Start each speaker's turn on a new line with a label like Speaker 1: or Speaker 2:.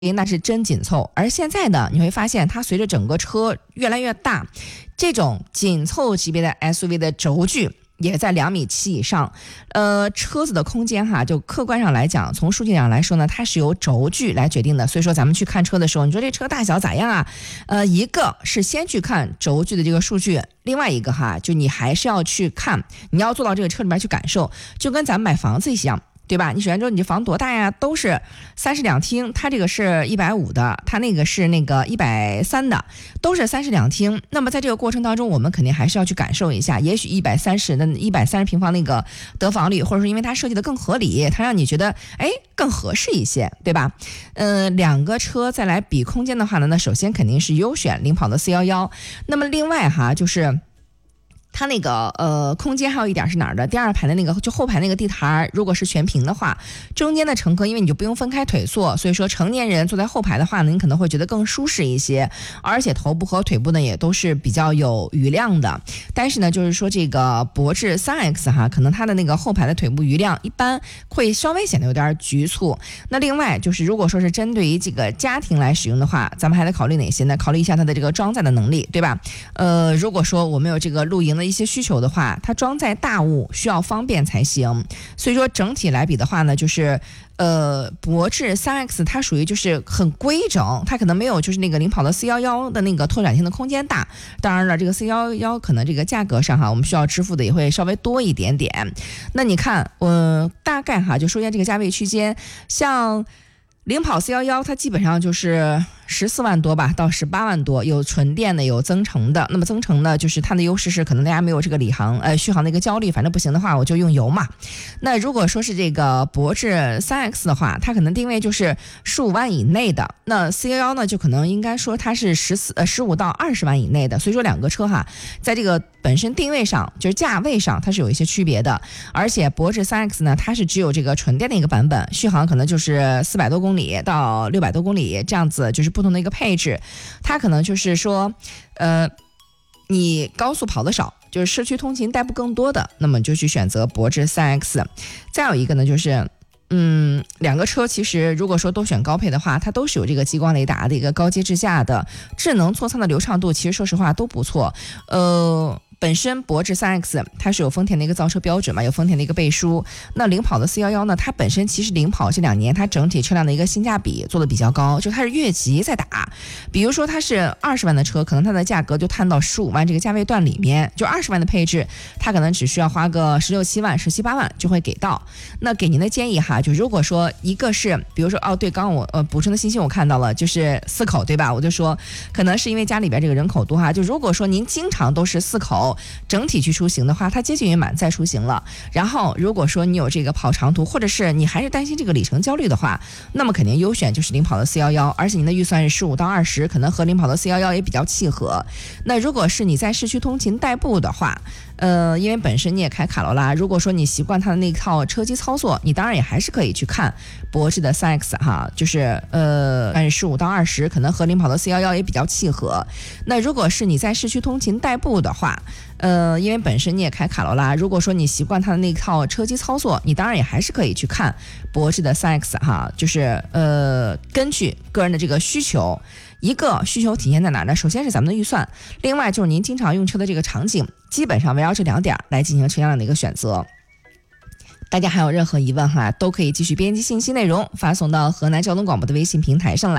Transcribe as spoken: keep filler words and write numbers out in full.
Speaker 1: 那是真紧凑。而现在呢，你会发现它随着整个车越来越大，这种紧凑级别的 S U V 的轴距也在两米七以上。呃，车子的空间哈，就客观上来讲，从数据上来说呢，它是由轴距来决定的。所以说咱们去看车的时候，你说这车大小咋样啊？呃，一个是先去看轴距的这个数据，另外一个哈，就你还是要去看，你要坐到这个车里面去感受，就跟咱们买房子一样。对吧？你首先说你这房多大呀？都是三室两厅，它这个是一百五的，它那个是那个一百三的，都是三室两厅。那么在这个过程当中，我们肯定还是要去感受一下，也许一百三十的一百三十平方那个得房率，或者说因为它设计的更合理，它让你觉得哎更合适一些，对吧？呃，两个车再来比空间的话呢，那首先肯定是优选领跑的 C 一一。那么另外哈，就是它那个呃空间还有一点是哪儿的？第二排的那个就后排那个地台，如果是全屏的话，中间的乘客因为你就不用分开腿坐，所以说成年人坐在后排的话呢，你可能会觉得更舒适一些，而且头部和腿部呢也都是比较有余量的。但是呢，就是说这个博智 三 X 哈，可能它的那个后排的腿部余量一般会稍微显得有点局促。那另外就是如果说是针对于这个家庭来使用的话，咱们还得考虑哪些呢？考虑一下它的这个装载的能力，对吧？呃，如果说我们有这个露营的一些需求的话，它装载大物需要方便才行。所以说整体来比的话呢，就是呃，博智 三 X 它属于就是很规整，它可能没有就是那个领跑的 C 一一 的那个拓展性的空间大。当然了，这个 C 一一 可能这个价格上哈，我们需要支付的也会稍微多一点点。那你看，呃，大概哈就说一下这个价位区间，像领跑 C 一一 它基本上就是十四万多吧，到十八万多，有纯电的，有增程的。那么增程呢，就是它的优势是可能大家没有这个理航呃续航的一个焦虑，反正不行的话我就用油嘛。那如果说是这个博智 三 X 的话，它可能定位就是十五万以内的，那 C 一一 呢就可能应该说它是十四呃十五到二十万以内的。所以说两个车哈，在这个本身定位上就是价位上它是有一些区别的。而且博智 三 X 呢，它是只有这个纯电的一个版本，续航可能就是四百多公里到六百多公里这样子，就是不同的一个配置。它可能就是说呃你高速跑得少，就是市区通勤代步更多的，那么就去选择博智 三 X。 再有一个呢就是嗯，两个车其实如果说都选高配的话，它都是有这个激光雷达的一个高阶智驾的，智能座舱的流畅度其实说实话都不错。呃本身博智 三 X 它是有丰田的一个造车标准嘛，有丰田的一个背书。那领跑的 C 一一 呢，它本身其实领跑这两年它整体车辆的一个性价比做的比较高，就它是越级在打。比如说它是二十万的车，可能它的价格就摊到十五万这个价位段里面，就二十万的配置它可能只需要花个十六七万十七八万就会给到。那给您的建议哈，就如果说一个是比如说哦对，刚刚我呃补充的信息我看到了，就是四口对吧？我就说可能是因为家里边这个人口多哈，就如果说您经常都是四口整体去出行的话，它接近于满载出行了。然后如果说你有这个跑长途，或者是你还是担心这个里程焦虑的话，那么肯定优选就是领跑的 C 一一，而且您的预算是十五到二十，可能和领跑的 C 一一也比较契合。那如果是你在市区通勤代步的话，呃，因为本身你也开卡罗拉，如果说你习惯它的那套车机操作，你当然也还是可以去看博智的 三 X 哈，就是呃，但是十五到二十，可能和领跑的 C 一一也比较契合。那如果是你在市区通勤代步的话，呃，因为本身你也开卡罗拉，如果说你习惯它的那套车机操作，你当然也还是可以去看博智的 三 X 哈，就是呃，根据个人的这个需求。一个需求体现在哪呢？首先是咱们的预算，另外就是您经常用车的这个场景，基本上围绕这两点来进行车辆的一个选择。大家还有任何疑问哈，都可以继续编辑信息内容发送到河南交通广播的微信平台上来。